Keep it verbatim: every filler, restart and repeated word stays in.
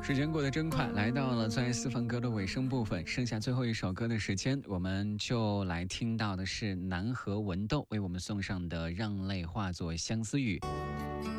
时间过得真快，来到了最爱私房歌的尾声部分，剩下最后一首歌的时间，我们就来听到的是南河文豆为我们送上的《让泪化作相思雨》。